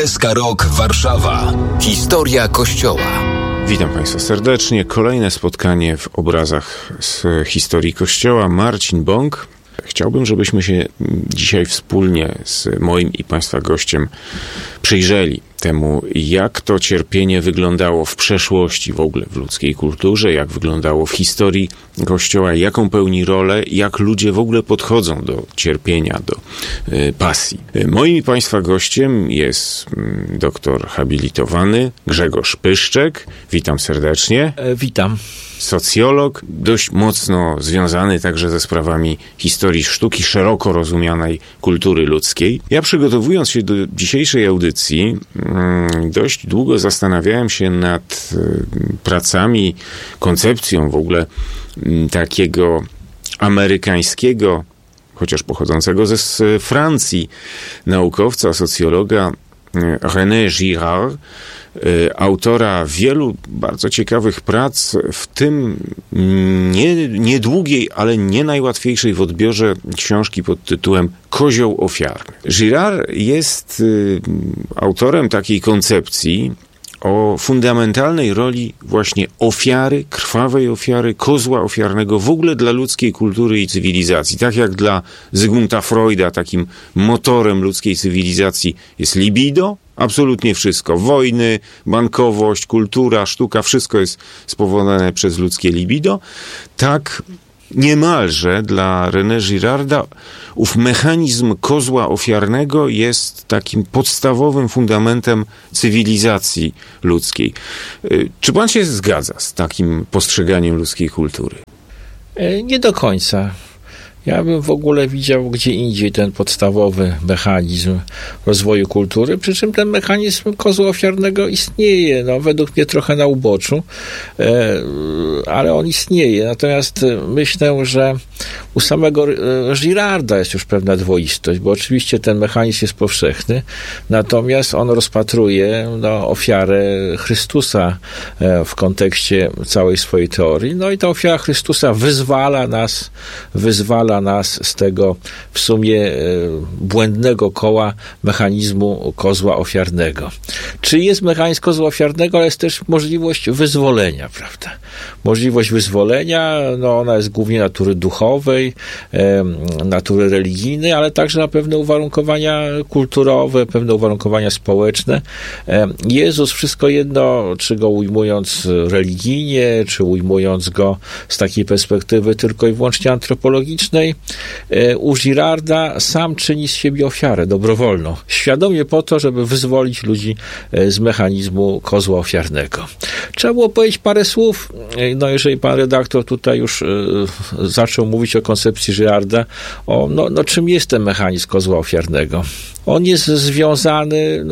SK Rok Warszawa. Historia Kościoła. Witam Państwa serdecznie. Kolejne spotkanie w obrazach z historii Kościoła. Marcin Bąk. Chciałbym, żebyśmy się dzisiaj wspólnie z moim i Państwa gościem przyjrzeli temu, jak to cierpienie wyglądało w przeszłości w ogóle w ludzkiej kulturze, jak wyglądało w historii Kościoła, jaką pełni rolę, jak ludzie w ogóle podchodzą do cierpienia, do pasji. Moim i Państwa gościem jest doktor habilitowany Grzegorz Pyszczek. Witam serdecznie. Witam. Socjolog, dość mocno związany także ze sprawami historii sztuki, szeroko rozumianej kultury ludzkiej. Ja, przygotowując się do dzisiejszej audycji, dość długo zastanawiałem się nad pracami, koncepcją w ogóle takiego amerykańskiego, chociaż pochodzącego ze Francji, naukowca, socjologa René Girard, autora wielu bardzo ciekawych prac, w tym niedługiej, ale nie najłatwiejszej w odbiorze książki pod tytułem Kozioł ofiarny. Girard jest autorem takiej koncepcji o fundamentalnej roli właśnie ofiary, krwawej ofiary, kozła ofiarnego w ogóle dla ludzkiej kultury i cywilizacji. Tak jak dla Zygmunta Freuda takim motorem ludzkiej cywilizacji jest libido, absolutnie wszystko. Wojny, bankowość, kultura, sztuka, wszystko jest spowodowane przez ludzkie libido. Tak niemalże dla René Girarda ów mechanizm kozła ofiarnego jest takim podstawowym fundamentem cywilizacji ludzkiej. Czy pan się zgadza z takim postrzeganiem ludzkiej kultury? Nie do końca. Ja bym w ogóle widział gdzie indziej ten podstawowy mechanizm rozwoju kultury, przy czym ten mechanizm kozła ofiarnego istnieje, według mnie trochę na uboczu, ale on istnieje. Natomiast myślę, że u samego Girarda jest już pewna dwoistość, bo oczywiście ten mechanizm jest powszechny, natomiast on rozpatruje ofiarę Chrystusa w kontekście całej swojej teorii. I ta ofiara Chrystusa wyzwala nas z tego w sumie błędnego koła mechanizmu kozła ofiarnego. Czy jest mechanizm kozła ofiarnego, ale jest też możliwość wyzwolenia, prawda? Możliwość wyzwolenia, ona jest głównie natury duchowej, natury religijnej, ale także na pewne uwarunkowania kulturowe, pewne uwarunkowania społeczne. Jezus, wszystko jedno, czy go ujmując religijnie, czy ujmując go z takiej perspektywy tylko i wyłącznie antropologicznej, u Girarda sam czyni z siebie ofiarę dobrowolną, świadomie po to, żeby wyzwolić ludzi z mechanizmu kozła ofiarnego. Trzeba było powiedzieć parę słów, jeżeli pan redaktor tutaj już zaczął mówić o koncepcji Girarda, czym jest ten mechanizm kozła ofiarnego. On jest związany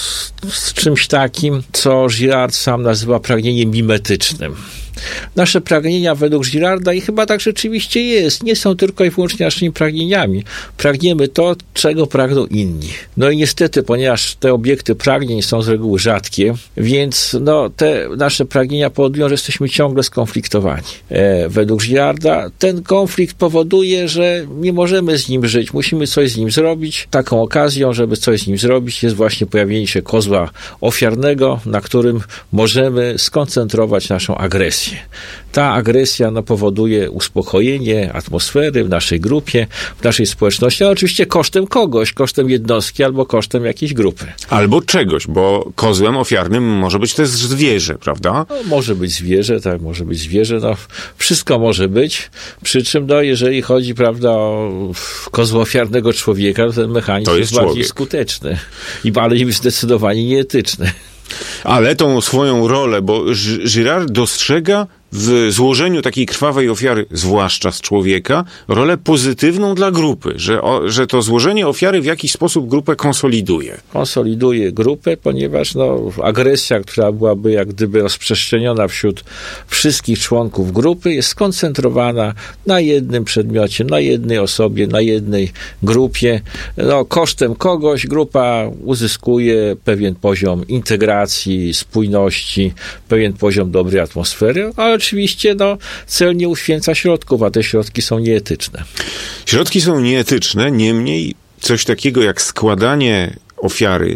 z czymś takim, co Girard sam nazywa pragnieniem mimetycznym. Nasze pragnienia według Girarda, i chyba tak rzeczywiście jest, nie są tylko i wyłącznie naszymi pragnieniami. Pragniemy to, czego pragną inni. I niestety, ponieważ te obiekty pragnień są z reguły rzadkie, więc te nasze pragnienia powodują, że jesteśmy ciągle skonfliktowani. Według Girarda ten konflikt powoduje, że nie możemy z nim żyć, musimy coś z nim zrobić. Taką okazją, żeby coś z nim zrobić, jest właśnie pojawienie się kozła ofiarnego, na którym możemy skoncentrować naszą agresję. Ta agresja powoduje uspokojenie atmosfery w naszej grupie, w naszej społeczności, ale oczywiście kosztem kogoś, kosztem jednostki albo kosztem jakiejś grupy. Albo czegoś, bo kozłem ofiarnym może być też zwierzę, prawda? Może być zwierzę, tak, może być zwierzę, wszystko może być, przy czym jeżeli chodzi, prawda, o kozła ofiarnego człowieka, to ten mechanizm jest bardziej skuteczny, ale jest zdecydowanie nieetyczny. Ale tą swoją rolę, bo Girard dostrzega w złożeniu takiej krwawej ofiary, zwłaszcza z człowieka, rolę pozytywną dla grupy, że to złożenie ofiary w jakiś sposób grupę konsoliduje. Konsoliduje grupę, ponieważ agresja, która byłaby jak gdyby rozprzestrzeniona wśród wszystkich członków grupy, jest skoncentrowana na jednym przedmiocie, na jednej osobie, na jednej grupie. Kosztem kogoś grupa uzyskuje pewien poziom integracji, spójności, pewien poziom dobrej atmosfery, ale oczywiście cel nie uświęca środków, a te środki są nieetyczne. Środki są nieetyczne, niemniej coś takiego jak składanie ofiary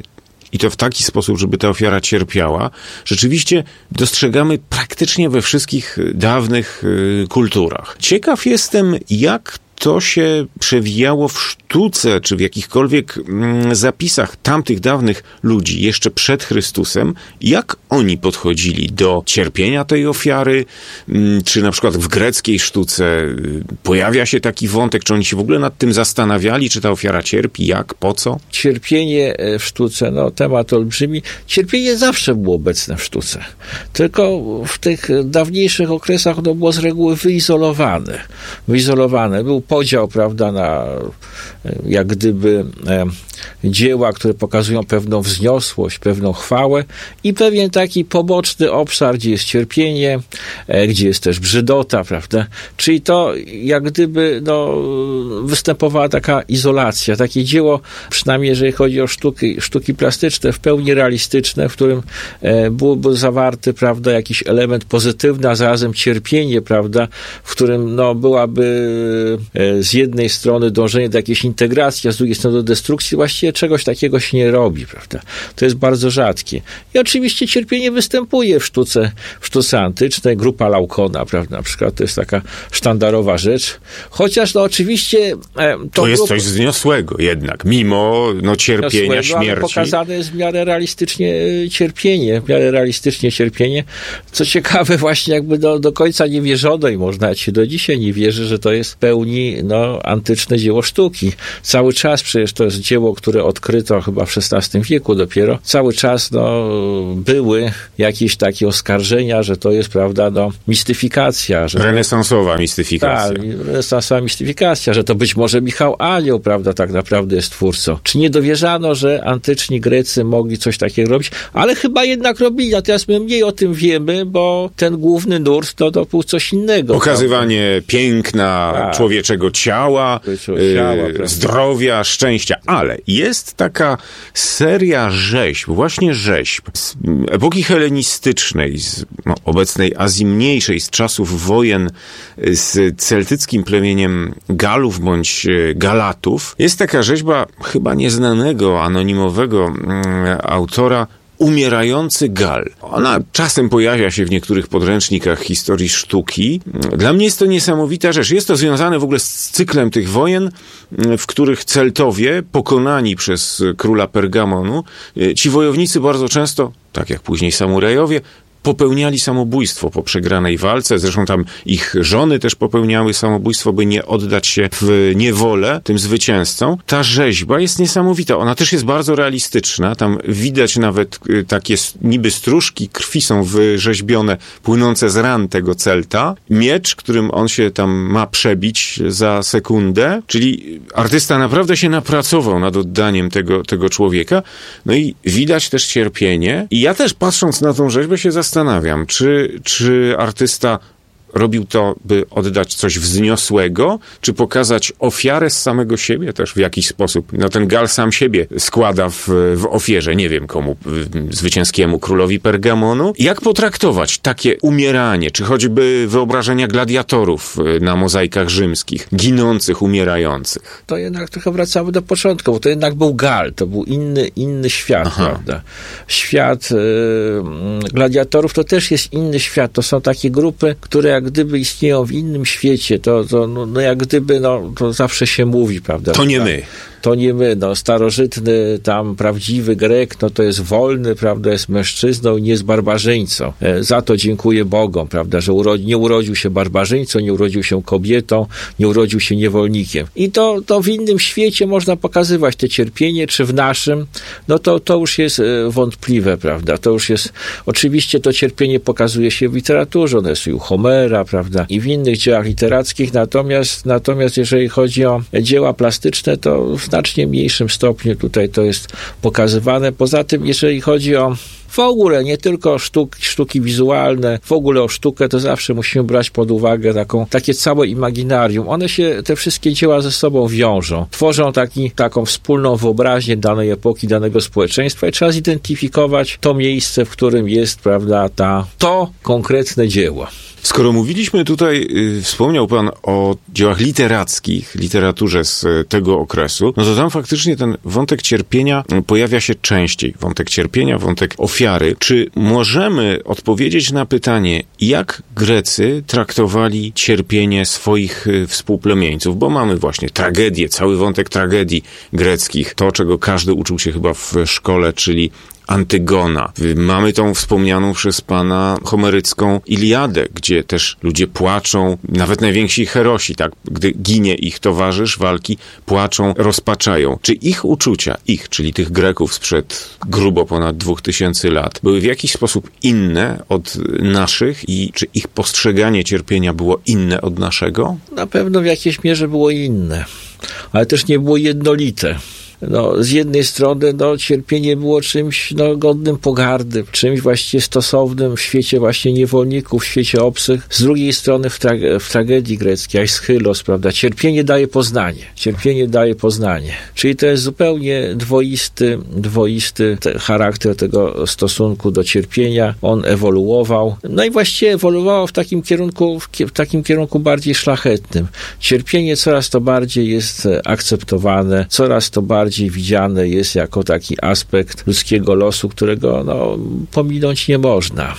i to w taki sposób, żeby ta ofiara cierpiała, rzeczywiście dostrzegamy praktycznie we wszystkich dawnych kulturach. Ciekaw jestem, jak to się przewijało w sztuce, czy w jakichkolwiek zapisach tamtych dawnych ludzi, jeszcze przed Chrystusem, jak oni podchodzili do cierpienia tej ofiary, czy na przykład w greckiej sztuce pojawia się taki wątek, czy oni się w ogóle nad tym zastanawiali, czy ta ofiara cierpi, jak, po co? Cierpienie w sztuce, temat olbrzymi. Cierpienie zawsze było obecne w sztuce, tylko w tych dawniejszych okresach było z reguły wyizolowane. Był podział, prawda, na jak gdyby dzieła, które pokazują pewną wzniosłość, pewną chwałę i pewien taki poboczny obszar, gdzie jest cierpienie, gdzie jest też brzydota, prawda? Czyli to jak gdyby występowała taka izolacja, takie dzieło, przynajmniej jeżeli chodzi o sztuki plastyczne, w pełni realistyczne, w którym byłby zawarty, prawda, jakiś element pozytywny, a zarazem cierpienie, prawda, w którym byłaby z jednej strony dążenie do jakiejś integracji, a z drugiej strony do destrukcji. Właściwie czegoś takiego się nie robi, prawda? To jest bardzo rzadkie. I oczywiście cierpienie występuje w sztuce antycznej. Grupa Laukona, prawda? Na przykład to jest taka sztandarowa rzecz. Chociaż oczywiście to jest coś wzniosłego jednak, mimo cierpienia, śmierci. Ale pokazane jest w miarę realistycznie cierpienie. Co ciekawe, właśnie jakby do końca nie wierzono i można się do dzisiaj nie wierzy, że to jest w pełni antyczne dzieło sztuki. Cały czas przecież to jest dzieło, które odkryto chyba w XVI wieku dopiero. Cały czas były jakieś takie oskarżenia, że to jest, prawda, mistyfikacja. Renesansowa mistyfikacja. Tak, renesansowa mistyfikacja, że to być może Michał Anioł, prawda, tak naprawdę jest twórcą. Czy nie dowierzano, że antyczni Grecy mogli coś takiego robić? Ale chyba jednak robili. Natomiast my mniej o tym wiemy, bo ten główny nurt to był coś innego. Pokazywanie piękna człowieczego ciała, zdrowia, szczęścia. Ale jest taka seria rzeźb, właśnie rzeźb z epoki helenistycznej, z obecnej Azji Mniejszej, z czasów wojen z celtyckim plemieniem Galów bądź Galatów. Jest taka rzeźba chyba nieznanego, anonimowego autora, Umierający Gal. Ona czasem pojawia się w niektórych podręcznikach historii sztuki. Dla mnie jest to niesamowita rzecz. Jest to związane w ogóle z cyklem tych wojen, w których Celtowie, pokonani przez króla Pergamonu, ci wojownicy bardzo często, tak jak później samurajowie, popełniali samobójstwo po przegranej walce. Zresztą tam ich żony też popełniały samobójstwo, by nie oddać się w niewolę tym zwycięzcom. Ta rzeźba jest niesamowita. Ona też jest bardzo realistyczna. Tam widać nawet takie niby stróżki krwi są wyrzeźbione, płynące z ran tego Celta. Miecz, którym on się tam ma przebić za sekundę. Czyli artysta naprawdę się napracował nad oddaniem tego człowieka. No i widać też cierpienie. I ja też, patrząc na tą rzeźbę, się zastanawiam, czy artysta robił to, by oddać coś wzniosłego, czy pokazać ofiarę z samego siebie też w jakiś sposób. Ten Gal sam siebie składa w ofierze, nie wiem komu, zwycięskiemu królowi Pergamonu. Jak potraktować takie umieranie, czy choćby wyobrażenia gladiatorów na mozaikach rzymskich, ginących, umierających? To jednak trochę wracamy do początku, bo to jednak był Gal, to był inny świat, prawda? Świat gladiatorów to też jest inny świat, to są takie grupy, które jak gdyby istnieją w innym świecie, to jak gdyby, to zawsze się mówi, prawda? To nie my. To nie my, starożytny, tam prawdziwy Grek, to jest wolny, prawda, jest mężczyzną i nie jest barbarzyńcą. Za to dziękuję Bogom, prawda, że nie urodził się barbarzyńcą, nie urodził się kobietą, nie urodził się niewolnikiem. I to w innym świecie można pokazywać te cierpienie, czy w naszym, to już jest wątpliwe, prawda, to już jest, oczywiście to cierpienie pokazuje się w literaturze, one jest i u Homera, prawda, i w innych dziełach literackich, natomiast jeżeli chodzi o dzieła plastyczne, to w znacznie mniejszym stopniu tutaj to jest pokazywane. Poza tym, jeżeli chodzi o W ogóle nie tylko sztuki wizualne, w ogóle o sztukę to zawsze musimy brać pod uwagę takie całe imaginarium. One się, te wszystkie dzieła ze sobą wiążą. Tworzą taką wspólną wyobraźnię danej epoki, danego społeczeństwa i trzeba zidentyfikować to miejsce, w którym jest, prawda, to konkretne dzieło. Skoro mówiliśmy tutaj, wspomniał pan o dziełach literackich, literaturze z tego okresu, no to tam faktycznie ten wątek cierpienia pojawia się częściej. Wątek cierpienia, wątek ofiary. Czy możemy odpowiedzieć na pytanie, jak Grecy traktowali cierpienie swoich współplemieńców? Bo mamy właśnie tragedię, cały wątek tragedii greckich, to, czego każdy uczył się chyba w szkole, czyli Antygona. Mamy tą wspomnianą przez pana homerycką Iliadę, gdzie też ludzie płaczą, nawet najwięksi herosi, tak, gdy ginie ich towarzysz walki, płaczą, rozpaczają. Czy ich uczucia, czyli tych Greków sprzed grubo ponad 2000 lat, były w jakiś sposób inne od naszych i czy ich postrzeganie cierpienia było inne od naszego? Na pewno w jakiejś mierze było inne, ale też nie było jednolite. Z jednej strony cierpienie było czymś godnym pogardy, czymś właściwie stosownym w świecie właśnie niewolników, w świecie obcych. Z drugiej strony w tragedii greckiej, Aeschylos, prawda, cierpienie daje poznanie. Czyli to jest zupełnie dwoisty charakter tego stosunku do cierpienia. On ewoluował. I właściwie ewoluował w takim kierunku bardziej szlachetnym. Cierpienie coraz to bardziej jest akceptowane, coraz to bardziej widziane jest jako taki aspekt ludzkiego losu, którego pominąć nie można.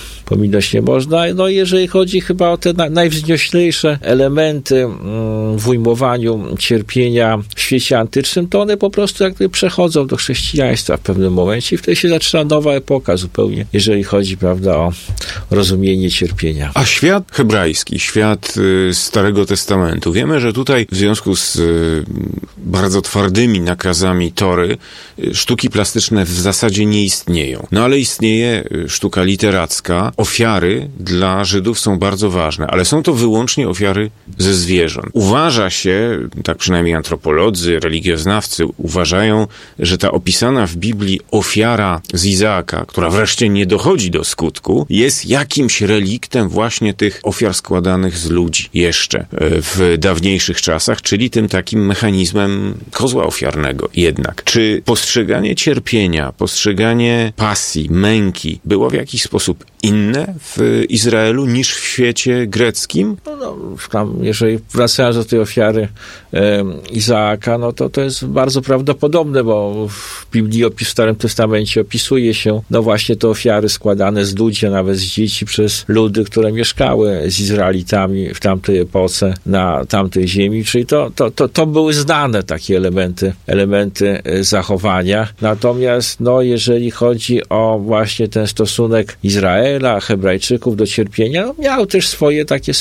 Jeżeli chodzi chyba o te najwznioślejsze elementy w ujmowaniu cierpienia w świecie antycznym, to one po prostu jakby przechodzą do chrześcijaństwa w pewnym momencie i wtedy się zaczyna nowa epoka zupełnie, jeżeli chodzi, prawda, o rozumienie cierpienia. A świat hebrajski, świat Starego Testamentu, wiemy, że tutaj w związku z bardzo twardymi nakazami Tory, sztuki plastyczne w zasadzie nie istnieją. Ale istnieje sztuka literacka. Ofiary dla Żydów są bardzo ważne, ale są to wyłącznie ofiary ze zwierząt. Uważa się, tak przynajmniej antropolodzy, religioznawcy uważają, że ta opisana w Biblii ofiara z Izaaka, która wreszcie nie dochodzi do skutku, jest jakimś reliktem właśnie tych ofiar składanych z ludzi jeszcze w dawniejszych czasach, czyli tym takim mechanizmem kozła ofiarnego jednak. Czy postrzeganie cierpienia, postrzeganie pasji, męki było w jakiś sposób inne w Izraelu niż w świecie greckim? Jeżeli wracając do tej ofiary Izaaka, to jest bardzo prawdopodobne, bo w Biblii, w Starym Testamencie opisuje się właśnie te ofiary składane z ludzi, a nawet z dzieci przez ludy, które mieszkały z Izraelitami w tamtej epoce na tamtej ziemi, czyli to były znane takie elementy zachowania. Natomiast jeżeli chodzi o właśnie ten stosunek Izraela, Hebrajczyków do cierpienia, miał też swoje takie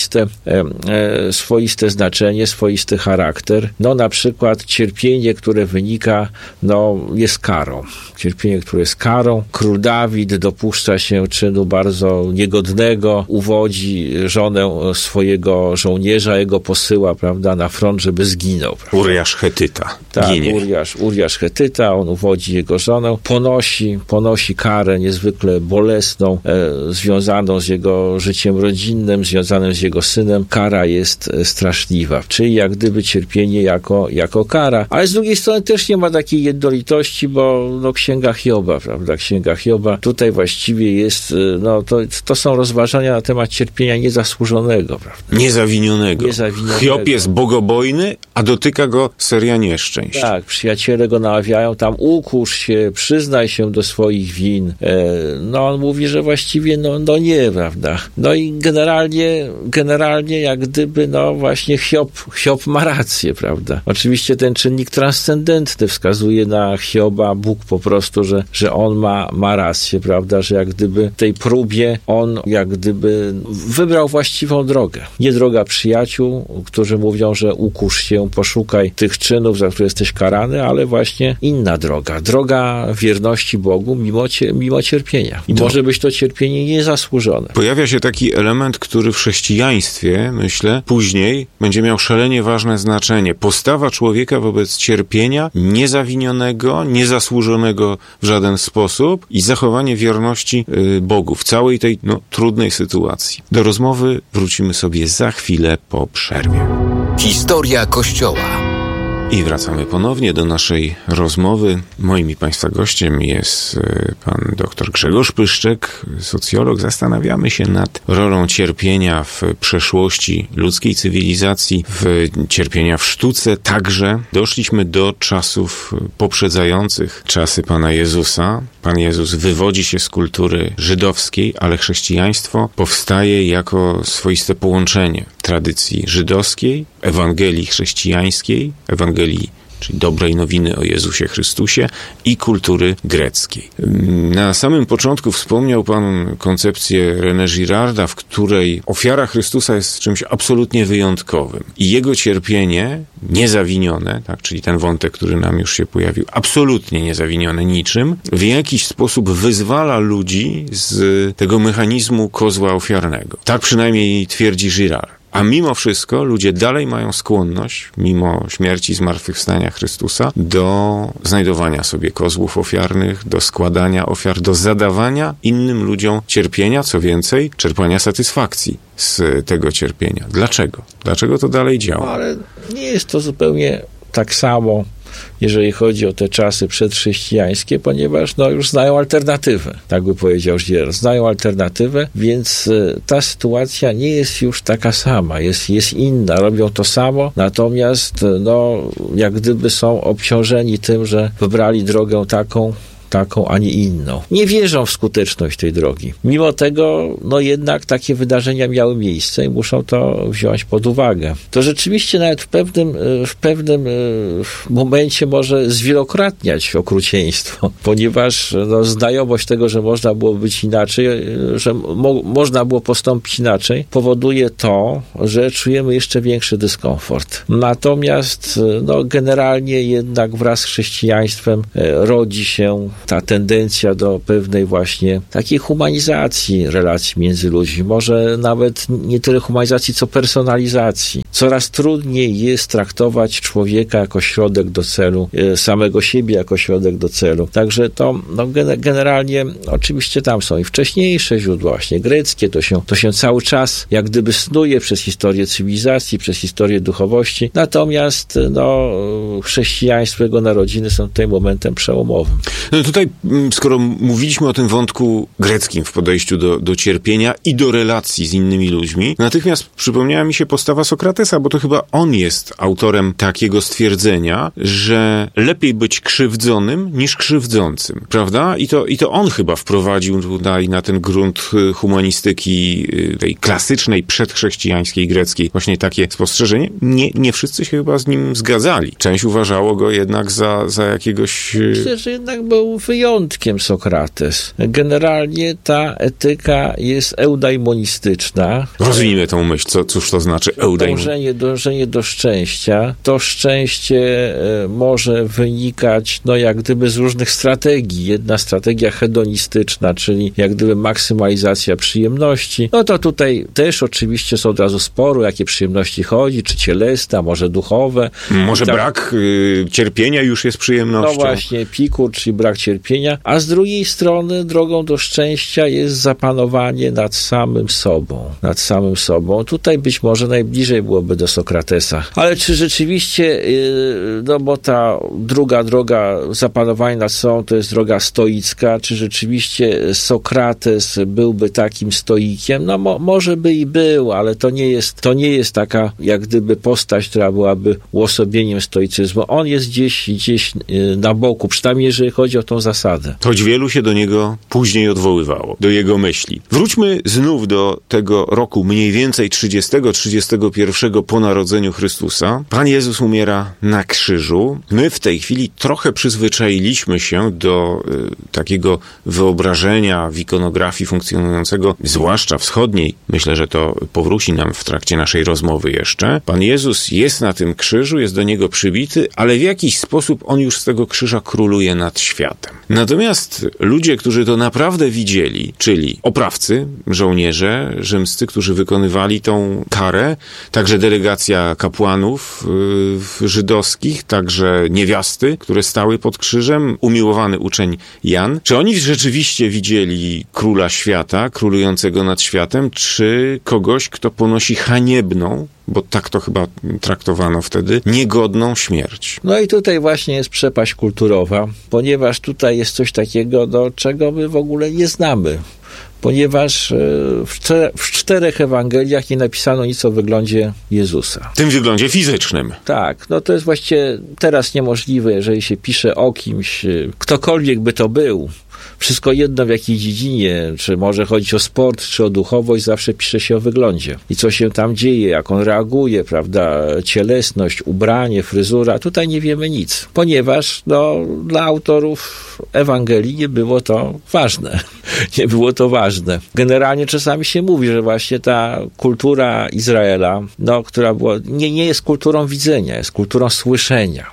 swoiste znaczenie, swoisty charakter. Na przykład cierpienie, które wynika, jest karą. Cierpienie, które jest karą. Król Dawid dopuszcza się czynu bardzo niegodnego, uwodzi żonę swojego żołnierza, jego posyła, prawda, na front, żeby zginął. Prawda? Uriasz Chetyta. Ginie. Uriasz Chetyta, on uwodzi jego żonę, ponosi karę niezwykle bolesną, związaną z jego życiem rodzinnym, związanym z jego synem. Kara jest straszliwa, czyli jak gdyby cierpienie jako kara. Ale z drugiej strony też nie ma takiej jednolitości, bo Księga Hioba, prawda? Księga Hioba tutaj właściwie jest, to są rozważania na temat cierpienia niezasłużonego, prawda? Niezawinionego. Hiob jest bogobojny, a dotyka go seria nieszczęść. Tak, przyjaciele go namawiają, tam ukusz się, przyznaj się do swoich win. On mówi, że właściwie nie, prawda? I generalnie jak gdyby, właśnie Hiob ma rację, prawda? Oczywiście ten czynnik transcendentny wskazuje na Hioba, Bóg po prostu, że on ma rację, prawda? Że jak gdyby w tej próbie on jak gdyby wybrał właściwą drogę. Nie droga przyjaciół, którzy mówią, że ukusz się, poszukaj tych czynów, za które jesteś karany, ale właśnie inna droga. Droga wierności Bogu mimo cierpienia. I może być to cierpienie cierpienie niezasłużone. Pojawia się taki element, który w chrześcijaństwie, myślę, później będzie miał szalenie ważne znaczenie. Postawa człowieka wobec cierpienia niezawinionego, niezasłużonego w żaden sposób i zachowanie wierności Bogu w całej tej trudnej sytuacji. Do rozmowy wrócimy sobie za chwilę po przerwie. Historia Kościoła. I wracamy ponownie do naszej rozmowy. Moim i Państwa gościem jest pan dr Grzegorz Pyszczek, socjolog. Zastanawiamy się nad rolą cierpienia w przeszłości ludzkiej cywilizacji, cierpienia w sztuce. Także doszliśmy do czasów poprzedzających czasy Pana Jezusa. Pan Jezus wywodzi się z kultury żydowskiej, ale chrześcijaństwo powstaje jako swoiste połączenie tradycji żydowskiej, Ewangelii chrześcijańskiej, Ewangelii, czyli dobrej nowiny o Jezusie Chrystusie i kultury greckiej. Na samym początku wspomniał Pan koncepcję René Girarda, w której ofiara Chrystusa jest czymś absolutnie wyjątkowym i Jego cierpienie niezawinione, tak, czyli ten wątek, który nam już się pojawił, absolutnie niezawinione niczym, w jakiś sposób wyzwala ludzi z tego mechanizmu kozła ofiarnego. Tak przynajmniej twierdzi Girard. A mimo wszystko ludzie dalej mają skłonność, mimo śmierci i zmartwychwstania Chrystusa, do znajdowania sobie kozłów ofiarnych, do składania ofiar, do zadawania innym ludziom cierpienia, co więcej, czerpania satysfakcji z tego cierpienia. Dlaczego? Dlaczego to dalej działa? Ale nie jest to zupełnie tak samo, jeżeli chodzi o te czasy przedchrześcijańskie, ponieważ już znają alternatywę, tak by powiedział Girard. Znają alternatywę, więc ta sytuacja nie jest już taka sama, jest inna, robią to samo, natomiast jak gdyby są obciążeni tym, że wybrali drogę taką, a nie inną. Nie wierzą w skuteczność tej drogi. Mimo tego, jednak takie wydarzenia miały miejsce i muszą to wziąć pod uwagę. To rzeczywiście nawet w pewnym momencie może zwielokrotniać okrucieństwo, ponieważ znajomość tego, że można było być inaczej, że można było postąpić inaczej, powoduje to, że czujemy jeszcze większy dyskomfort. Natomiast generalnie jednak wraz z chrześcijaństwem rodzi się ta tendencja do pewnej właśnie takiej humanizacji relacji między ludźmi. Może nawet nie tyle humanizacji, co personalizacji. Coraz trudniej jest traktować człowieka jako środek do celu, samego siebie jako środek do celu. Także to generalnie oczywiście tam są i wcześniejsze źródła, właśnie greckie, to się cały czas jak gdyby snuje przez historię cywilizacji, przez historię duchowości. Natomiast chrześcijaństwo, jego narodziny są tutaj momentem przełomowym. Tutaj, skoro mówiliśmy o tym wątku greckim w podejściu do cierpienia i do relacji z innymi ludźmi, natychmiast przypomniała mi się postawa Sokratesa, bo to chyba on jest autorem takiego stwierdzenia, że lepiej być krzywdzonym niż krzywdzącym, prawda? I to on chyba wprowadził tutaj na ten grunt humanistyki tej klasycznej, przedchrześcijańskiej greckiej właśnie takie spostrzeżenie. Nie wszyscy się chyba z nim zgadzali. Część uważało go jednak za jakiegoś... Myślę, że jednak był wyjątkiem Sokrates. Generalnie ta etyka jest eudaimonistyczna. Rozwijmy tą myśl. Cóż to znaczy eudaimon? Dążenie do szczęścia. To szczęście może wynikać jak gdyby z różnych strategii. Jedna strategia hedonistyczna, czyli jak gdyby maksymalizacja przyjemności. To tutaj też oczywiście są od razu spory, o jakie przyjemności chodzi, czy cielesne, a może duchowe. Może brak cierpienia już jest przyjemnością. Właśnie, Epikur, czyli brak cierpienia, a z drugiej strony drogą do szczęścia jest zapanowanie nad samym sobą. Tutaj być może najbliżej byłoby do Sokratesa. Ale czy rzeczywiście, bo ta druga droga zapanowania nad sobą to jest droga stoicka, czy rzeczywiście Sokrates byłby takim stoikiem? Może by i był, ale to nie jest taka jak gdyby postać, która byłaby uosobieniem stoicyzmu. On jest gdzieś na boku, przynajmniej jeżeli chodzi o tą zasadę. Choć wielu się do niego później odwoływało, do jego myśli. Wróćmy znów do tego roku mniej więcej 30-31 po narodzeniu Chrystusa. Pan Jezus umiera na krzyżu. My w tej chwili trochę przyzwyczailiśmy się do takiego wyobrażenia w ikonografii funkcjonującego, zwłaszcza wschodniej. Myślę, że to powróci nam w trakcie naszej rozmowy jeszcze. Pan Jezus jest na tym krzyżu, jest do niego przybity, ale w jakiś sposób on już z tego krzyża króluje nad światem. światem. Natomiast ludzie, którzy to naprawdę widzieli, czyli oprawcy, żołnierze rzymscy, którzy wykonywali tą karę, także delegacja kapłanów żydowskich, także niewiasty, które stały pod krzyżem, umiłowany uczeń Jan. Czy oni rzeczywiście widzieli króla świata, królującego nad światem, czy kogoś, kto ponosi haniebną, bo tak to chyba traktowano wtedy, niegodną śmierć? No i tutaj właśnie jest przepaść kulturowa, ponieważ tutaj jest coś takiego, czego my w ogóle nie znamy. Ponieważ w 4 Ewangeliach nie napisano nic o wyglądzie Jezusa. Tym wyglądzie fizycznym. Tak, no to jest właściwie teraz niemożliwe, jeżeli się pisze o kimś, ktokolwiek by to był. Wszystko jedno w jakiej dziedzinie, czy może chodzić o sport, czy o duchowość, zawsze pisze się o wyglądzie. I co się tam dzieje, jak on reaguje, prawda, cielesność, ubranie, fryzura, tutaj nie wiemy nic. Ponieważ, dla autorów Ewangelii nie było to ważne. Nie było to ważne. Generalnie czasami się mówi, że właśnie ta kultura Izraela, która była, nie jest kulturą widzenia, jest kulturą słyszenia.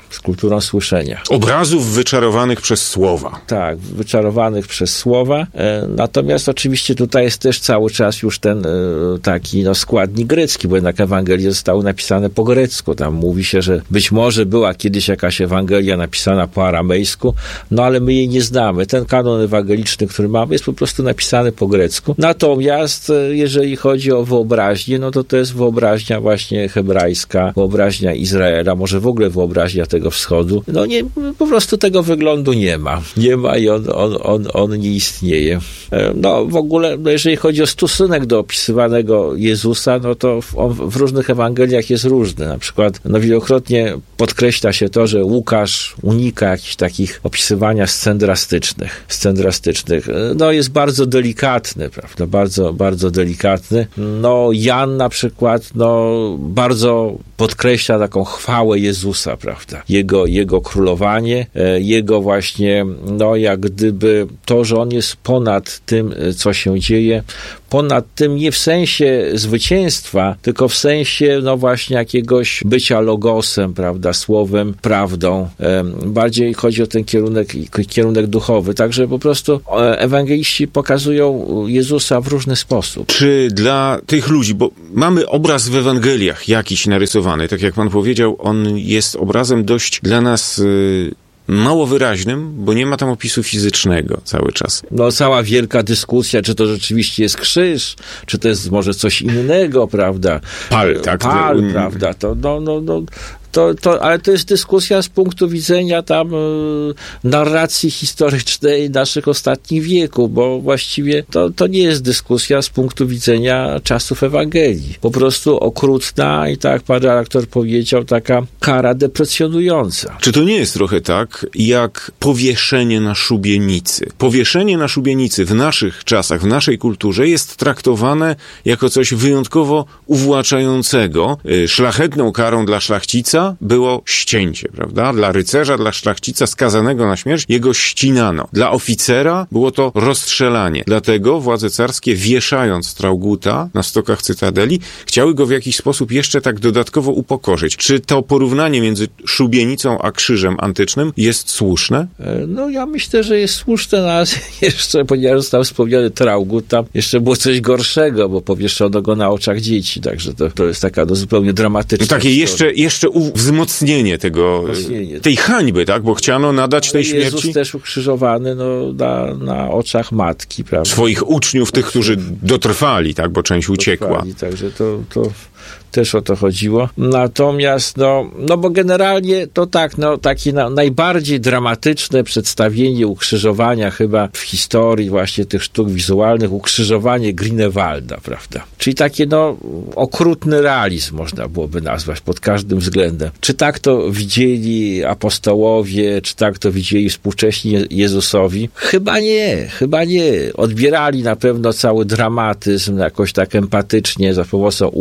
Obrazów wyczarowanych przez słowa. Tak, wyczarowanych przez słowa. Natomiast oczywiście tutaj jest też cały czas już ten taki składnik grecki, bo jednak Ewangelie zostały napisane po grecku. Tam mówi się, że być może była kiedyś jakaś Ewangelia napisana po aramejsku, ale my jej nie znamy. Ten kanon ewangeliczny, który mamy, jest po prostu napisany po grecku. Natomiast jeżeli chodzi o wyobraźnię, to jest wyobraźnia właśnie hebrajska, wyobraźnia Izraela, może w ogóle wyobraźnia tego wschodu. Nie, po prostu tego wyglądu nie ma. Nie ma i on nie istnieje. W ogóle, jeżeli chodzi o stosunek do opisywanego Jezusa, to on w różnych Ewangeliach jest różny. Na przykład, wielokrotnie podkreśla się to, że Łukasz unika jakichś takich opisywania scen drastycznych. Jest bardzo delikatny, prawda? Bardzo, bardzo delikatny. Jan na przykład, bardzo podkreśla taką chwałę Jezusa, prawda? Jego królowanie, jego właśnie, jak gdyby to, że on jest ponad tym, co się dzieje, ponad tym nie w sensie zwycięstwa, tylko w sensie, właśnie jakiegoś bycia logosem, prawda, słowem, prawdą. Bardziej chodzi o ten kierunek duchowy. Także po prostu ewangeliści pokazują Jezusa w różny sposób. Czy dla tych ludzi, bo mamy obraz w Ewangeliach jakiś narysowany, tak jak pan powiedział, on jest obrazem dość dla nas mało wyraźnym, bo nie ma tam opisu fizycznego cały czas. Cała wielka dyskusja, czy to rzeczywiście jest krzyż, czy to jest może coś innego, prawda? Pal, tak? Prawda? Ale to jest dyskusja z punktu widzenia narracji historycznej naszych ostatnich wieków, bo właściwie to nie jest dyskusja z punktu widzenia czasów Ewangelii. Po prostu okrutna i tak jak pan redaktor powiedział, taka kara deprecjonująca. Czy to nie jest trochę tak, jak powieszenie na szubienicy? Powieszenie na szubienicy w naszych czasach, w naszej kulturze jest traktowane jako coś wyjątkowo uwłaczającego. Szlachetną karą dla szlachcica było ścięcie, prawda? Dla rycerza, dla szlachcica skazanego na śmierć jego ścinano. Dla oficera było to rozstrzelanie. Dlatego władze carskie, wieszając Trauguta na stokach cytadeli, chciały go w jakiś sposób jeszcze tak dodatkowo upokorzyć. Czy to porównanie między szubienicą a krzyżem antycznym jest słuszne? Ja myślę, że jest słuszne, ale jeszcze, ponieważ został wspomniany Traugut, tam jeszcze było coś gorszego, bo powieszono go na oczach dzieci, także to jest taka zupełnie dramatyczna takie jeszcze wzmocnienie tej hańby, tak? Bo chciano nadać tej śmierci. Jezus też ukrzyżowany na oczach matki, prawda? Swoich uczniów, tych, którzy dotrwali, tak? Bo część uciekła. Także to też o to chodziło. Natomiast, bo generalnie to tak, takie najbardziej dramatyczne przedstawienie ukrzyżowania chyba w historii właśnie tych sztuk wizualnych, ukrzyżowanie Grünewalda, prawda? Czyli takie, okrutny realizm można byłoby nazwać pod każdym względem. Czy tak to widzieli apostołowie, czy tak to widzieli współcześni Jezusowi? Chyba nie. Odbierali na pewno cały dramatyzm jakoś tak empatycznie, za pomocą uczuć.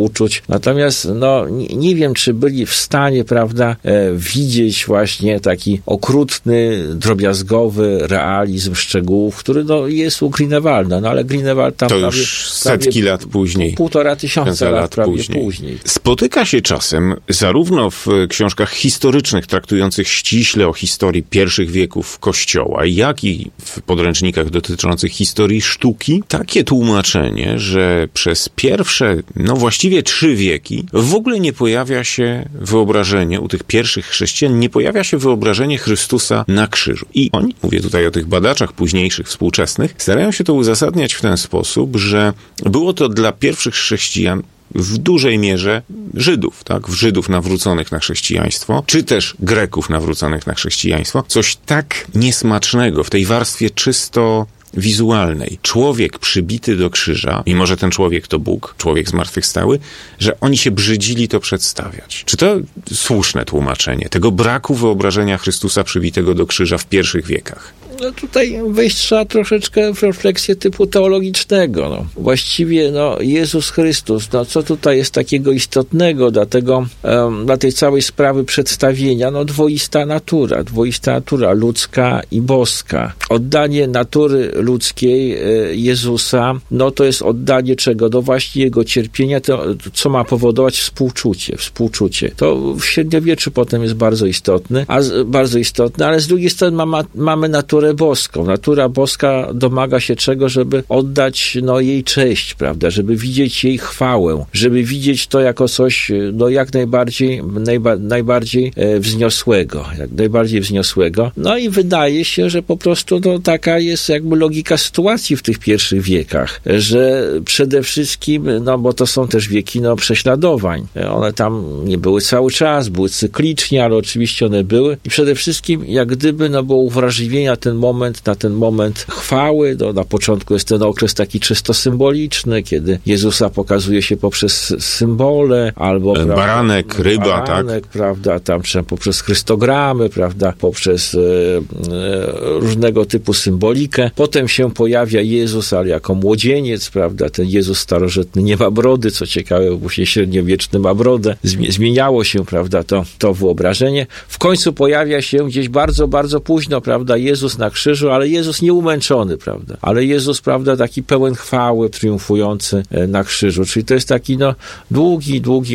Natomiast nie wiem, czy byli w stanie, prawda, widzieć właśnie taki okrutny, drobiazgowy realizm szczegółów, który jest u Grünewalda, ale Grünewald tam to już setki lat później. 1500 lat prawie później. Spotyka się czasem zarówno w książkach historycznych traktujących ściśle o historii pierwszych wieków Kościoła, jak i w podręcznikach dotyczących historii sztuki, takie tłumaczenie, że przez pierwsze, właściwie 3 wieki w ogóle nie pojawia się wyobrażenie, u tych pierwszych chrześcijan nie pojawia się wyobrażenie Chrystusa na krzyżu. I oni, mówię tutaj o tych badaczach późniejszych, współczesnych, starają się to uzasadniać w ten sposób, że było to dla pierwszych chrześcijan w dużej mierze Żydów, tak? Żydów nawróconych na chrześcijaństwo, czy też Greków nawróconych na chrześcijaństwo. Coś tak niesmacznego w tej warstwie czysto wizualnej. Człowiek przybity do krzyża, mimo że ten człowiek to Bóg, człowiek zmartwychwstały, że oni się brzydzili to przedstawiać. Czy to słuszne tłumaczenie tego braku wyobrażenia Chrystusa przybitego do krzyża w pierwszych wiekach? Tutaj wejść trzeba troszeczkę w refleksję typu teologicznego. Właściwie Jezus Chrystus, co tutaj jest takiego istotnego dla tej całej sprawy przedstawienia? Dwoista natura ludzka i boska. Oddanie natury ludzkiej Jezusa, to jest oddanie czego? Właśnie Jego cierpienia, to, co ma powodować współczucie. To w średniowieczu potem jest bardzo istotne, ale z drugiej strony mamy naturę boską. Natura boska domaga się czego? Żeby oddać jej cześć, prawda? Żeby widzieć jej chwałę, żeby widzieć to jako coś jak najbardziej wzniosłego. I wydaje się, że po prostu taka jest jakby logika sytuacji w tych pierwszych wiekach, że przede wszystkim, bo to są też wieki prześladowań. One tam nie były cały czas, były cyklicznie, ale oczywiście one były. I przede wszystkim jak gdyby było uwrażliwienie na ten moment chwały. Na początku jest ten okres taki czysto symboliczny, kiedy Jezusa pokazuje się poprzez symbole, albo baranek, ryba, tak? Prawda, tam poprzez chrystogramy, prawda, poprzez różnego typu symbolikę. Potem się pojawia Jezus, ale jako młodzieniec, prawda, ten Jezus starożytny nie ma brody, co ciekawe, bo się średniowieczny ma brodę. Zmieniało się, prawda, to wyobrażenie. W końcu pojawia się gdzieś bardzo, bardzo późno, prawda, Jezus na krzyżu, ale Jezus nieumęczony, prawda, ale Jezus, prawda, taki pełen chwały, triumfujący na krzyżu, czyli to jest taki, długi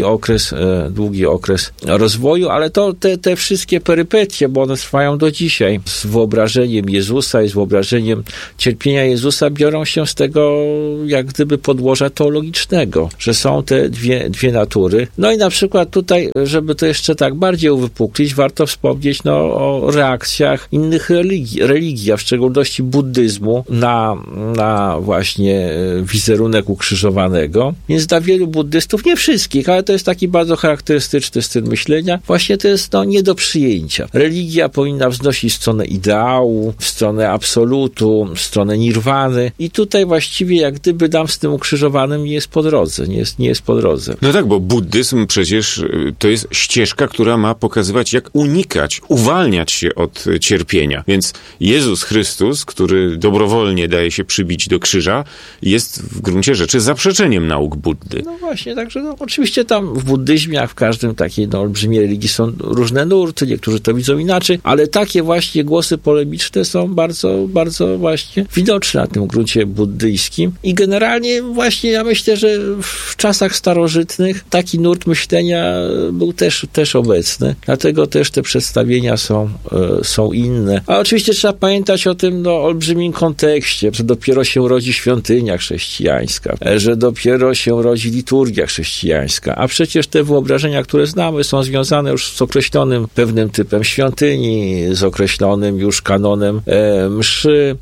okres rozwoju, ale to te wszystkie perypetie, bo one trwają do dzisiaj, z wyobrażeniem Jezusa i z wyobrażeniem cierpienia Jezusa biorą się z tego, jak gdyby podłoża teologicznego, że są te dwie natury. I na przykład tutaj, żeby to jeszcze tak bardziej uwypuklić, warto wspomnieć o reakcjach innych religii, a w szczególności buddyzmu na właśnie wizerunek ukrzyżowanego. Więc dla wielu buddystów, nie wszystkich, ale to jest taki bardzo charakterystyczny styl myślenia, właśnie to jest nie do przyjęcia. Religia powinna wznosić w stronę ideału, w stronę absolutu, w stronę nirwany i tutaj właściwie jak gdyby nam z tym ukrzyżowanym nie jest po drodze, nie jest po drodze. No tak, bo buddyzm przecież to jest ścieżka, która ma pokazywać, jak uwalniać się od cierpienia. Więc Jezus Chrystus, który dobrowolnie daje się przybić do krzyża, jest w gruncie rzeczy zaprzeczeniem nauk Buddy. Właśnie, także oczywiście tam w buddyzmie, jak w każdym takiej olbrzymiej religii są różne nurty, niektórzy to widzą inaczej, ale takie właśnie głosy polemiczne są bardzo, bardzo właśnie widoczne na tym gruncie buddyjskim i generalnie właśnie ja myślę, że w czasach starożytnych taki nurt myślenia był też obecny, dlatego też te przedstawienia są inne. A oczywiście trzeba pamiętać o tym olbrzymim kontekście, że dopiero się rodzi świątynia chrześcijańska, że dopiero się rodzi liturgia chrześcijańska, a przecież te wyobrażenia, które znamy, są związane już z określonym pewnym typem świątyni, z określonym już kanonem mszy,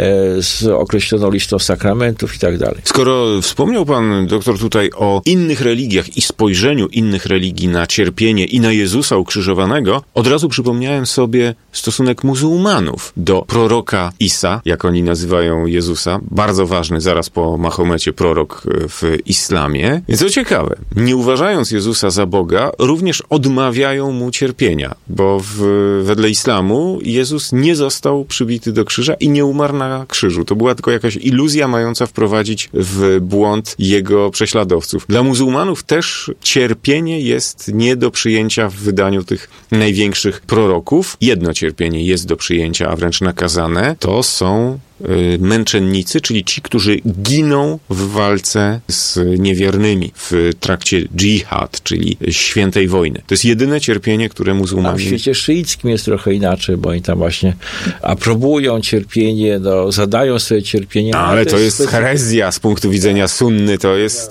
z określoną listą sakramentów i tak dalej. Skoro wspomniał pan doktor tutaj o innych religiach i spojrzeniu innych religii na cierpienie i na Jezusa ukrzyżowanego, od razu przypomniałem sobie stosunek muzułmanów do proroka Isa, jak oni nazywają Jezusa, bardzo ważny zaraz po Mahomecie prorok w islamie. I co ciekawe, nie uważając Jezusa za Boga, również odmawiają mu cierpienia, bo wedle islamu Jezus nie został przybity do krzyża i nie umarł na krzyżu. To była tylko jakaś iluzja mająca wprowadzić w błąd jego prześladowców. Dla muzułmanów też cierpienie jest nie do przyjęcia w wydaniu tych największych proroków. Jedno cierpienie jest do przyjęcia, a wręcz nakazane. To są męczennicy, czyli ci, którzy giną w walce z niewiernymi w trakcie dżihad, czyli świętej wojny. To jest jedyne cierpienie, które muzułmanie... A w świecie szyickim jest trochę inaczej, bo oni tam właśnie aprobują cierpienie, zadają sobie cierpienie. Ale to jest herezja z punktu widzenia sunny, to jest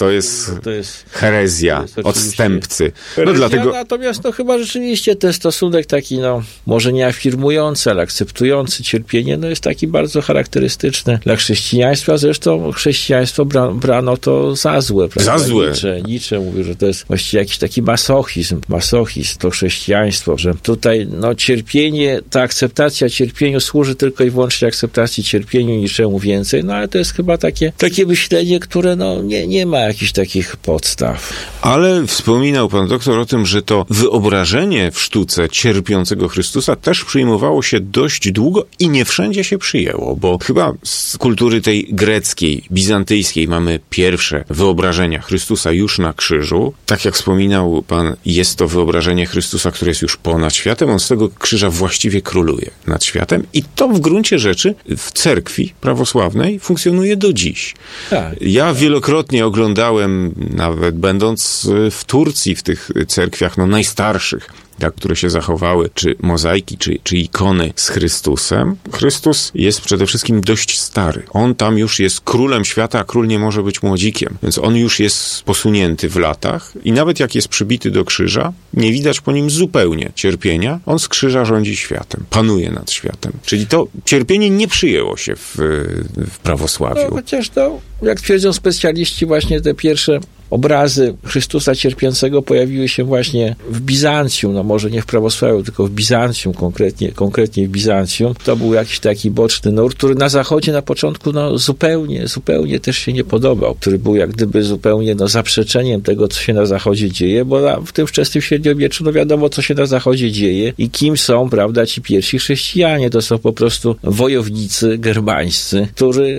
herezja, odstępcy. Dlatego... Natomiast chyba rzeczywiście ten stosunek taki, może nie afirmujący, ale akceptujący cierpienie, jest taki bardzo charakterystyczny dla chrześcijaństwa. Zresztą chrześcijaństwo brano to za złe. Za złe. Nietzsche mówił, że to jest właściwie jakiś taki masochizm to chrześcijaństwo, że tutaj cierpienie, ta akceptacja cierpieniu służy tylko i wyłącznie akceptacji cierpieniu, niczemu więcej, ale to jest chyba takie myślenie, które nie ma jakichś takich podstaw. Ale wspominał pan doktor o tym, że to wyobrażenie w sztuce cierpiącego Chrystusa też przyjmowało się dość długo i nie wszędzie się przyjęło, bo chyba z kultury tej greckiej, bizantyjskiej mamy pierwsze wyobrażenia Chrystusa już na krzyżu. Tak jak wspominał pan, jest to wyobrażenie Chrystusa, które jest już ponad światem. On z tego krzyża właściwie króluje nad światem i to w gruncie rzeczy w cerkwi prawosławnej funkcjonuje do dziś. Tak. Ja wielokrotnie oglądałem, nawet będąc w Turcji, w tych cerkwiach najstarszych, które się zachowały, czy mozaiki, czy ikony z Chrystusem. Chrystus jest przede wszystkim dość stary. On tam już jest królem świata, a król nie może być młodzikiem. Więc on już jest posunięty w latach i nawet jak jest przybity do krzyża, nie widać po nim zupełnie cierpienia. On z krzyża rządzi światem, panuje nad światem. Czyli to cierpienie nie przyjęło się w prawosławiu. Chociaż jak twierdzą specjaliści, właśnie te pierwsze obrazy Chrystusa cierpiącego pojawiły się właśnie w Bizancjum, może nie w prawosławiu, tylko w Bizancjum, konkretnie w Bizancjum. To był jakiś taki boczny nurt, który na zachodzie na początku zupełnie też się nie podobał, który był jak gdyby zupełnie zaprzeczeniem tego, co się na zachodzie dzieje, bo w tym wczesnym średniowieczu wiadomo, co się na zachodzie dzieje i kim są, prawda, ci pierwsi chrześcijanie. To są po prostu wojownicy germańscy,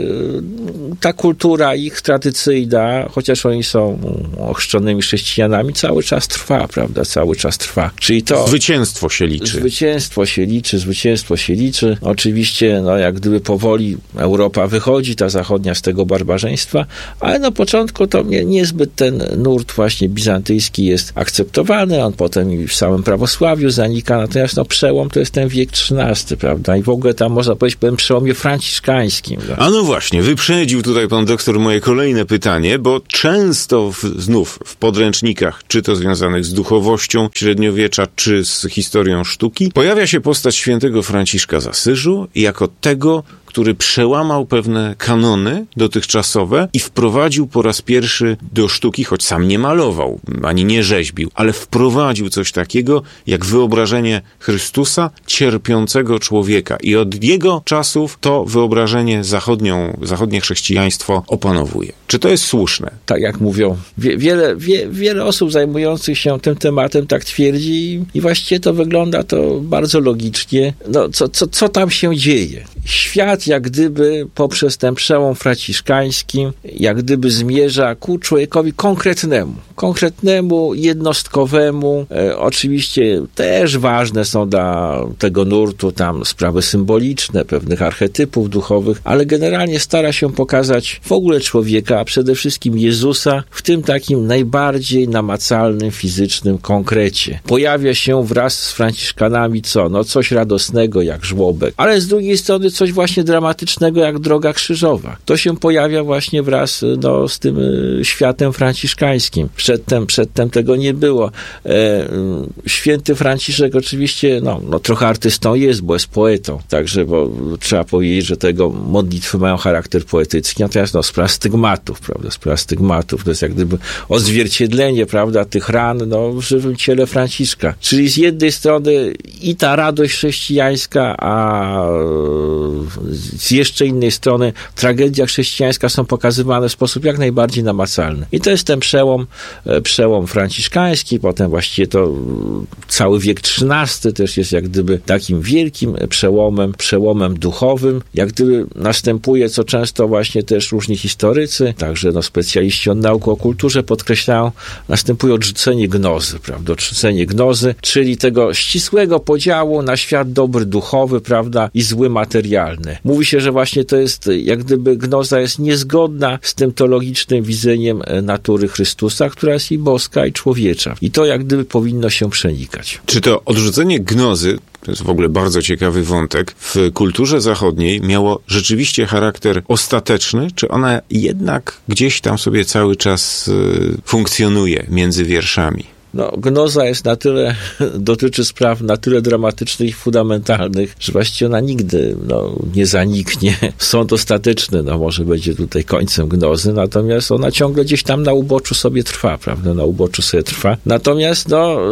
ta kultura ich tradycyjna, chociaż oni są ochrzczonymi chrześcijanami, cały czas trwa, prawda? Cały czas trwa. Czyli to... Zwycięstwo się liczy. Zwycięstwo się liczy. Oczywiście, jak gdyby powoli Europa wychodzi, ta zachodnia, z tego barbarzyństwa, ale na początku to niezbyt ten nurt właśnie bizantyjski jest akceptowany, on potem i w samym prawosławiu zanika, natomiast przełom to jest ten wiek XIII, prawda? I w ogóle tam można powiedzieć, powiem, przełomie franciszkańskim. Tak? A właśnie, wyprzedził tutaj pan doktor moje kolejne pytanie, bo często znów w podręcznikach, czy to związanych z duchowością średniowiecza, czy z historią sztuki, pojawia się postać świętego Franciszka z Asyżu jako tego, który przełamał pewne kanony dotychczasowe i wprowadził po raz pierwszy do sztuki, choć sam nie malował, ani nie rzeźbił, ale wprowadził coś takiego jak wyobrażenie Chrystusa cierpiącego człowieka. I od jego czasów to wyobrażenie zachodnie chrześcijaństwo opanowuje. Czy to jest słuszne? Tak jak mówią, wiele osób zajmujących się tym tematem tak twierdzi i właściwie to wygląda to bardzo logicznie. Co tam się dzieje? Świat jak gdyby poprzez ten przełom franciszkański jak gdyby zmierza ku człowiekowi konkretnemu, jednostkowemu. Oczywiście też ważne są dla tego nurtu tam sprawy symboliczne, pewnych archetypów duchowych, ale generalnie stara się pokazać w ogóle człowieka, a przede wszystkim Jezusa w tym takim najbardziej namacalnym, fizycznym konkrecie. Pojawia się wraz z franciszkanami coś radosnego jak żłobek, ale z drugiej strony coś właśnie dramatycznego jak droga krzyżowa. To się pojawia właśnie wraz z tym światem franciszkańskim. W Przedtem tego nie było. Święty Franciszek oczywiście, trochę artystą jest, bo jest poetą, także, bo trzeba powiedzieć, że tego modlitwy mają charakter poetycki, natomiast sprawa stygmatów, prawda, to jest jak gdyby odzwierciedlenie, prawda, tych ran, w żywym ciele Franciszka. Czyli z jednej strony i ta radość chrześcijańska, a z jeszcze innej strony tragedia chrześcijańska są pokazywane w sposób jak najbardziej namacalny. I to jest ten przełom franciszkański, potem właściwie to cały wiek XIII też jest jak gdyby takim wielkim przełomem duchowym, jak gdyby następuje, co często właśnie też różni historycy, także specjaliści od nauk o kulturze podkreślają, następuje odrzucenie gnozy, prawda, czyli tego ścisłego podziału na świat dobry duchowy, prawda, i zły materialny. Mówi się, że właśnie to jest, jak gdyby gnoza jest niezgodna z tym teologicznym widzeniem natury Chrystusa, która jest i boska, i człowiecza. I to jak gdyby powinno się przenikać. Czy to odrzucenie gnozy, to jest w ogóle bardzo ciekawy wątek, w kulturze zachodniej miało rzeczywiście charakter ostateczny, czy ona jednak gdzieś tam sobie cały czas funkcjonuje między wierszami? Gnoza jest dotyczy spraw na tyle dramatycznych i fundamentalnych, że właściwie ona nigdy nie zaniknie. Sąd ostateczny może będzie tutaj końcem gnozy, natomiast ona ciągle gdzieś tam na uboczu sobie trwa, prawda, Natomiast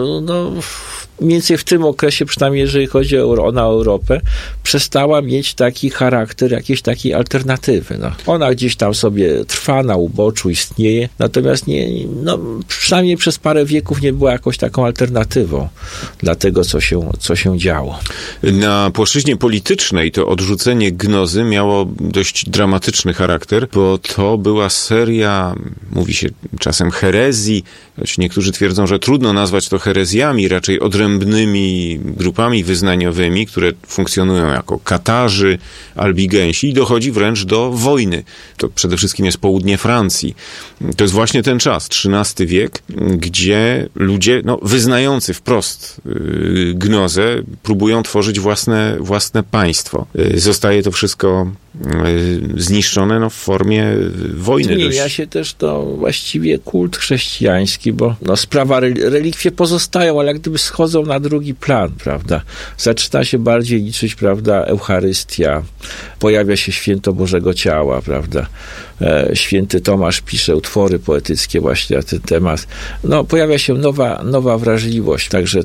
mniej więcej w tym okresie, przynajmniej jeżeli chodzi o Europę, przestała mieć taki charakter jakiejś takiej alternatywy. Ona gdzieś tam sobie trwa, na uboczu istnieje, natomiast przynajmniej przez parę wieków nie była jakąś taką alternatywą dla tego, co się działo. Na płaszczyźnie politycznej to odrzucenie gnozy miało dość dramatyczny charakter, bo to była seria, mówi się czasem herezji, choć niektórzy twierdzą, że trudno nazwać to herezjami, raczej odrębnymi grupami wyznaniowymi, które funkcjonują jako Katarzy, Albigensi i dochodzi wręcz do wojny. To przede wszystkim jest południe Francji. To jest właśnie ten czas, XIII wiek, gdzie ludzie wyznający wprost gnozę próbują tworzyć własne państwo. Zostaje to wszystko zniszczone w formie wojny. Zmienia się też właściwie kult chrześcijański, bo sprawa relikwie pozostają, ale jak gdyby schodzą na drugi plan, prawda. Zaczyna się bardziej liczyć, prawda, Eucharystia, pojawia się święto Bożego Ciała, prawda. Święty Tomasz pisze utwory poetyckie właśnie na ten temat. Pojawia się nowa wrażliwość, także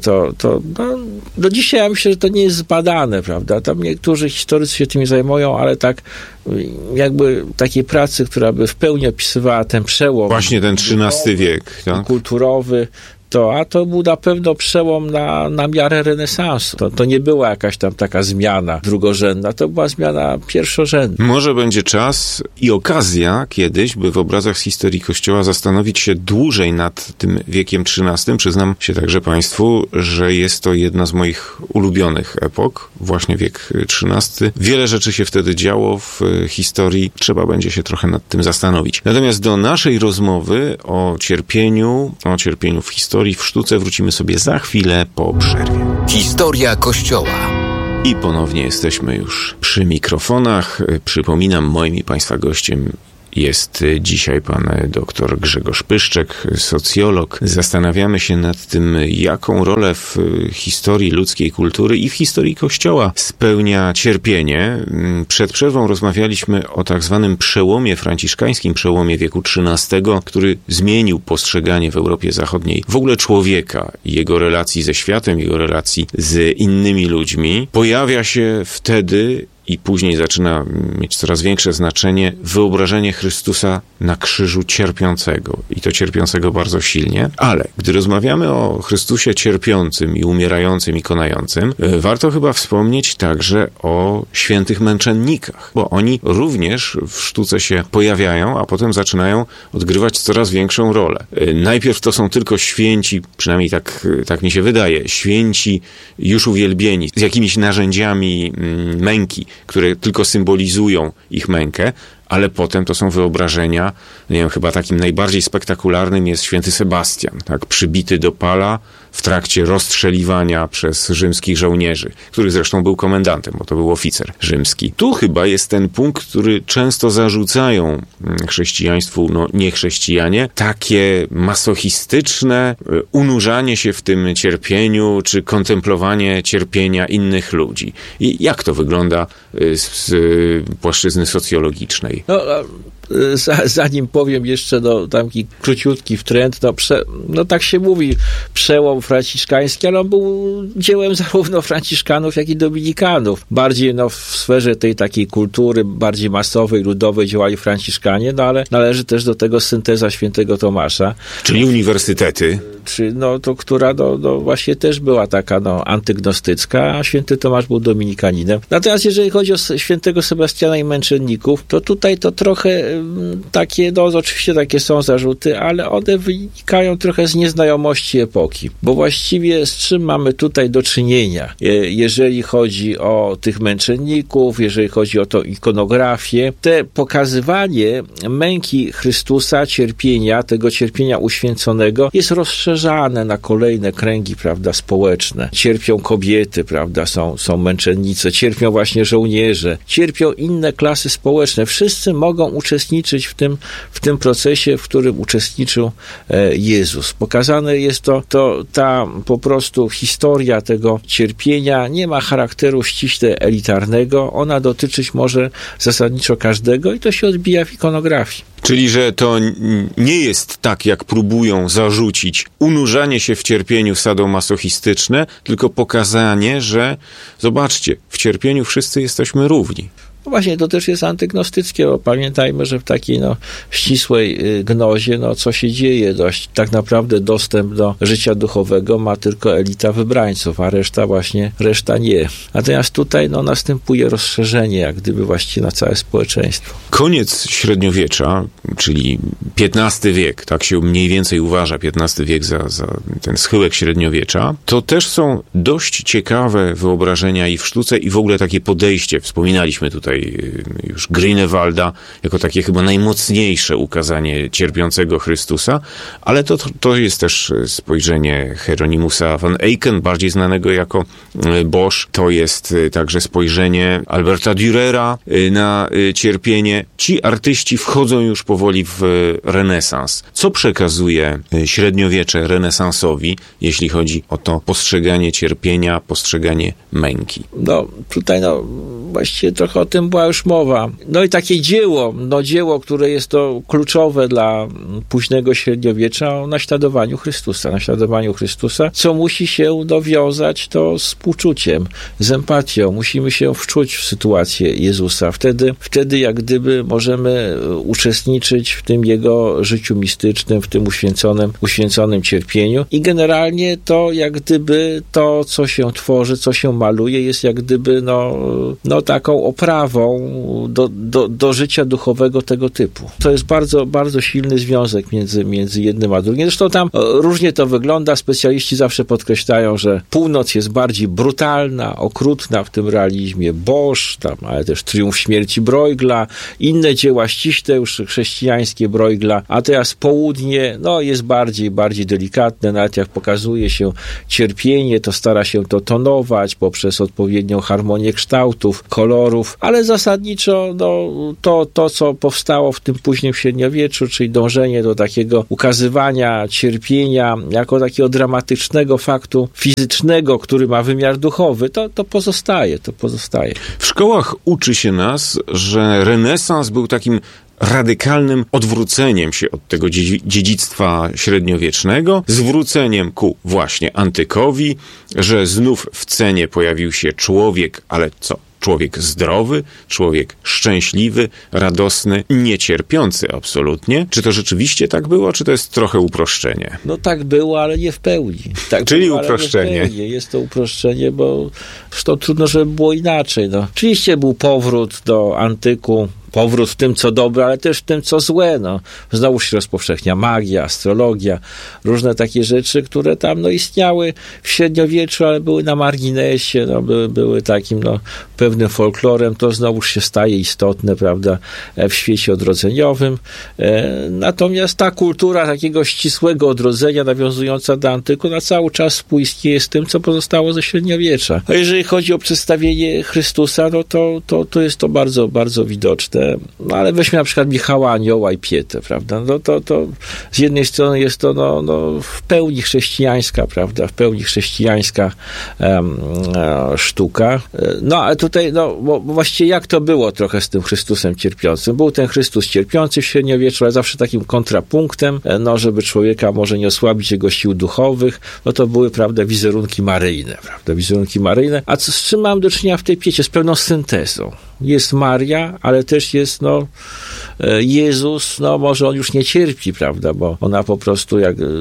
do dzisiaj ja myślę, że to nie jest zbadane, prawda. Tam niektórzy historycy się tym zajmują, ale tak jakby takiej pracy, która by w pełni opisywała ten przełom. Właśnie ten XIII wiek, tak? Kulturowy. To był na pewno przełom na miarę renesansu. To nie była jakaś tam taka zmiana drugorzędna, to była zmiana pierwszorzędna. Może będzie czas i okazja kiedyś, by w obrazach z historii Kościoła zastanowić się dłużej nad tym wiekiem XIII. Przyznam się także Państwu, że jest to jedna z moich ulubionych epok, właśnie wiek XIII. Wiele rzeczy się wtedy działo w historii, trzeba będzie się trochę nad tym zastanowić. Natomiast do naszej rozmowy o cierpieniu w historii, w sztuce wrócimy sobie za chwilę po przerwie. Historia Kościoła. I ponownie jesteśmy już przy mikrofonach. Przypominam, moim i Państwa gościem jest dzisiaj pan dr Grzegorz Pyszczek, socjolog. Zastanawiamy się nad tym, jaką rolę w historii ludzkiej kultury i w historii Kościoła spełnia cierpienie. Przed przerwą rozmawialiśmy o tak zwanym przełomie franciszkańskim, przełomie wieku XIII, który zmienił postrzeganie w Europie Zachodniej w ogóle człowieka i jego relacji ze światem, jego relacji z innymi ludźmi. Pojawia się wtedy i później zaczyna mieć coraz większe znaczenie wyobrażenie Chrystusa na krzyżu cierpiącego. I to cierpiącego bardzo silnie. Ale gdy rozmawiamy o Chrystusie cierpiącym i umierającym i konającym, warto chyba wspomnieć także o świętych męczennikach, bo oni również w sztuce się pojawiają, a potem zaczynają odgrywać coraz większą rolę. Najpierw to są tylko święci, przynajmniej tak mi się wydaje, święci już uwielbieni, z jakimiś narzędziami męki, które tylko symbolizują ich mękę, ale potem to są wyobrażenia, nie wiem, chyba takim najbardziej spektakularnym jest święty Sebastian, tak, przybity do pala w trakcie rozstrzeliwania przez rzymskich żołnierzy, który zresztą był komendantem, bo to był oficer rzymski. Tu chyba jest ten punkt, który często zarzucają chrześcijaństwu, niechrześcijanie, takie masochistyczne unurzanie się w tym cierpieniu, czy kontemplowanie cierpienia innych ludzi. I jak to wygląda z płaszczyzny socjologicznej? Zanim powiem jeszcze taki króciutki wtręt, tak się mówi, przełom franciszkański, ale on był dziełem zarówno franciszkanów, jak i dominikanów. Bardziej w sferze tej takiej kultury, bardziej masowej, ludowej działali franciszkanie, ale należy też do tego synteza świętego Tomasza. Czyli uniwersytety. Która właśnie też była taka antygnostycka, a święty Tomasz był dominikaninem. Natomiast jeżeli chodzi o świętego Sebastiana i męczenników, to tutaj to trochę takie, oczywiście takie są zarzuty, ale one wynikają trochę z nieznajomości epoki, bo właściwie z czym mamy tutaj do czynienia, jeżeli chodzi o tych męczenników, jeżeli chodzi o tą ikonografię, te pokazywanie męki Chrystusa, cierpienia, tego cierpienia uświęconego jest rozszerzane na kolejne kręgi, prawda, społeczne. Cierpią kobiety, prawda, są męczennice, cierpią właśnie żołnierze, cierpią inne klasy społeczne. Wszyscy mogą uczestniczyć w tym procesie, w którym uczestniczył Jezus. Pokazane jest ta po prostu historia tego cierpienia nie ma charakteru ściśle elitarnego, ona dotyczyć może zasadniczo każdego i to się odbija w ikonografii. Czyli, że to nie jest tak, jak próbują zarzucić unurzanie się w cierpieniu sadomasochistyczne, tylko pokazanie, że zobaczcie, w cierpieniu wszyscy jesteśmy równi. No właśnie, to też jest antygnostyckie, bo pamiętajmy, że w takiej ścisłej gnozie, co się dzieje, tak naprawdę dostęp do życia duchowego ma tylko elita wybrańców, a reszta nie. Natomiast tutaj następuje rozszerzenie, jak gdyby właściwie na całe społeczeństwo. Koniec średniowiecza, czyli XV wiek, tak się mniej więcej uważa, XV wiek za ten schyłek średniowiecza, to też są dość ciekawe wyobrażenia i w sztuce, i w ogóle takie podejście. Wspominaliśmy tutaj już Grünewalda jako takie chyba najmocniejsze ukazanie cierpiącego Chrystusa, ale to jest też spojrzenie Hieronymusa van Eycken, bardziej znanego jako Bosch. To jest także spojrzenie Alberta Dürera na cierpienie. Ci artyści wchodzą już powoli w renesans. Co przekazuje średniowiecze renesansowi, jeśli chodzi o to postrzeganie cierpienia, postrzeganie męki? Tutaj właściwie trochę o tym była już mowa. I takie dzieło, które jest to kluczowe dla późnego średniowiecza o naśladowaniu Chrystusa, co musi się wiązać to z współczuciem, z empatią. Musimy się wczuć w sytuację Jezusa. Wtedy jak gdyby możemy uczestniczyć w tym Jego życiu mistycznym, w tym uświęconym cierpieniu i generalnie to jak gdyby to, co się tworzy, co się maluje, jest jak gdyby taką oprawą do życia duchowego tego typu. To jest bardzo, bardzo silny związek między jednym a drugim. Zresztą tam różnie to wygląda. Specjaliści zawsze podkreślają, że północ jest bardziej brutalna, okrutna w tym realizmie. Bosch, ale też Triumf śmierci Bruegla, inne dzieła ściśle już chrześcijańskie Bruegla, a teraz południe jest bardziej delikatne. Nawet jak pokazuje się cierpienie, to stara się to tonować poprzez odpowiednią harmonię kształtów, kolorów, ale zasadniczo to, co powstało w tym późnym średniowieczu, czyli dążenie do takiego ukazywania cierpienia jako takiego dramatycznego faktu fizycznego, który ma wymiar duchowy, to pozostaje. W szkołach uczy się nas, że renesans był takim radykalnym odwróceniem się od tego dziedzictwa średniowiecznego, zwróceniem ku właśnie antykowi, że znów w scenie pojawił się człowiek, ale co? Człowiek zdrowy, człowiek szczęśliwy, radosny, niecierpiący absolutnie. Czy to rzeczywiście tak było, czy to jest trochę uproszczenie? Tak było, ale nie w pełni. Czyli uproszczenie. Jest to uproszczenie, bo zresztą trudno, żeby było inaczej. Oczywiście był powrót do antyku, powrót w tym, co dobre, ale też w tym, co złe. No. Znowu się rozpowszechnia magia, astrologia, różne takie rzeczy, które tam istniały w średniowieczu, ale były na marginesie, były takim pewnym folklorem. To znowu się staje istotne, prawda, w świecie odrodzeniowym. Natomiast ta kultura takiego ścisłego odrodzenia, nawiązująca do antyku, na cały czas współistnieje z tym, co pozostało ze średniowiecza. A jeżeli chodzi o przedstawienie Chrystusa, to jest to bardzo, bardzo widoczne. No ale weźmy na przykład Michała Anioła i Pietę, prawda? To z jednej strony jest to w pełni chrześcijańska, prawda? W pełni chrześcijańska sztuka. No a tutaj, bo właściwie jak to było trochę z tym Chrystusem cierpiącym? Był ten Chrystus cierpiący w średniowieczu, ale zawsze takim kontrapunktem, żeby człowieka może nie osłabić jego sił duchowych, to były, prawda, wizerunki maryjne, prawda? Wizerunki maryjne. A z czym mam do czynienia w tej Piecie? Z pewną syntezą. Jest Maria, ale też jest, Jezus, może on już nie cierpi, prawda, bo ona po prostu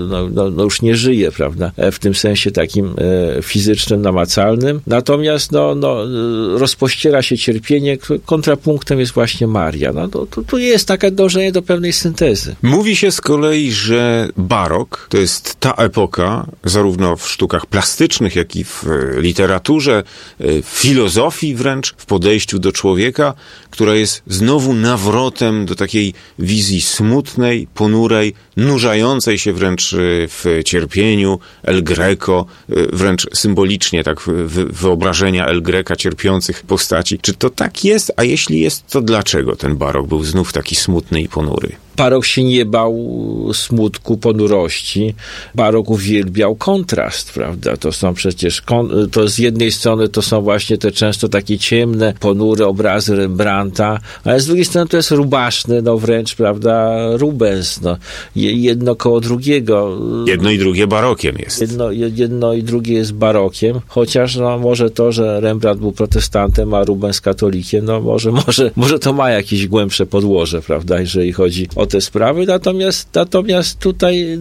już nie żyje, prawda, w tym sensie takim fizycznym, namacalnym. Natomiast, rozpościera się cierpienie, kontrapunktem jest właśnie Maria. Tu jest takie dążenie do pewnej syntezy. Mówi się z kolei, że barok to jest ta epoka, zarówno w sztukach plastycznych, jak i w literaturze, w filozofii wręcz, w podejściu do człowieka, która jest znowu nawrotem do takiej wizji smutnej, ponurej, nurzającej się wręcz w cierpieniu El Greco, wręcz symbolicznie tak wyobrażenia El Greca cierpiących postaci. Czy to tak jest? A jeśli jest, to dlaczego ten barok był znów taki smutny i ponury? Barok się nie bał smutku, ponurości. Barok uwielbiał kontrast, prawda? To są przecież, to z jednej strony to są właśnie te często takie ciemne, ponure obrazy Rembrandta, ale z drugiej strony to jest rubaszny, wręcz, prawda, Rubens, jedno koło drugiego. Jedno i drugie barokiem jest. Jedno i drugie jest barokiem, chociaż może to, że Rembrandt był protestantem, a Rubens katolikiem, może to ma jakieś głębsze podłoże, prawda, jeżeli chodzi o te sprawy, natomiast tutaj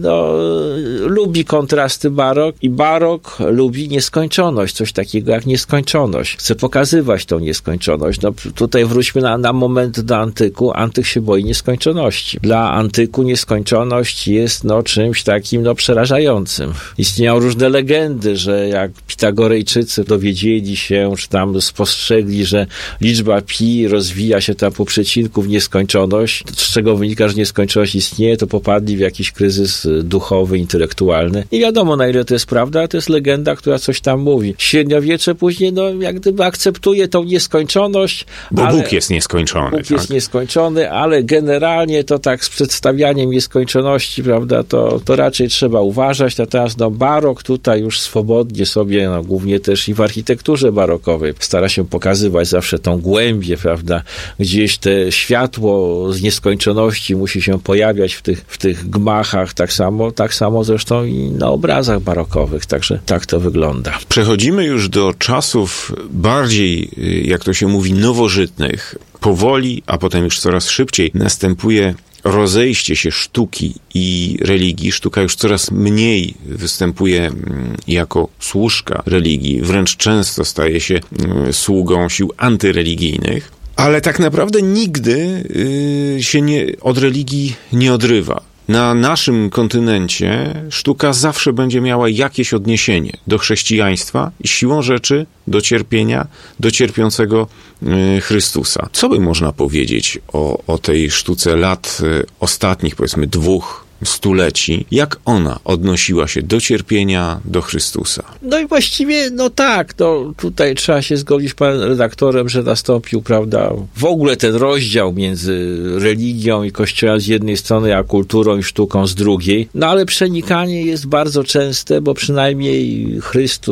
lubi kontrasty barok i barok lubi nieskończoność, coś takiego jak nieskończoność. Chce pokazywać tą nieskończoność. Tutaj wróćmy na moment do antyku. Antyk się boi nieskończoności. Dla antyku nieskończoność jest czymś takim przerażającym. Istnieją różne legendy, że jak Pitagorejczycy dowiedzieli się, czy tam spostrzegli, że liczba pi rozwija się tam po przecinku w nieskończoność, z czego wynika, że nieskończoność istnieje, to popadli w jakiś kryzys duchowy, intelektualny. Nie wiadomo, na ile to jest prawda, ale to jest legenda, która coś tam mówi. Średniowiecze później, jak gdyby akceptuje tą nieskończoność. Bo Bóg jest nieskończony. Bóg jest nieskończony, ale generalnie to tak z przedstawianiem nieskończoności, prawda, to raczej trzeba uważać. Natomiast barok tutaj już swobodnie sobie, głównie też i w architekturze barokowej, stara się pokazywać zawsze tą głębię, prawda, gdzieś te światło z nieskończoności musi się pojawiać w tych gmachach, tak samo zresztą i na obrazach barokowych, także tak to wygląda. Przechodzimy już do czasów bardziej, jak to się mówi, nowożytnych. Powoli, a potem już coraz szybciej następuje rozejście się sztuki i religii. Sztuka już coraz mniej występuje jako służka religii, wręcz często staje się sługą sił antyreligijnych. Ale tak naprawdę nigdy się od religii nie odrywa. Na naszym kontynencie sztuka zawsze będzie miała jakieś odniesienie do chrześcijaństwa i siłą rzeczy do cierpienia, do cierpiącego Chrystusa. Co by można powiedzieć o tej sztuce lat ostatnich, powiedzmy 2 stuleci, jak ona odnosiła się do cierpienia, do Chrystusa? I właściwie, tutaj trzeba się zgodzić z panem redaktorem, że nastąpił, prawda, w ogóle ten rozdział między religią i kościołem z jednej strony, a kulturą i sztuką z drugiej, ale przenikanie jest bardzo częste, bo przynajmniej Chrystus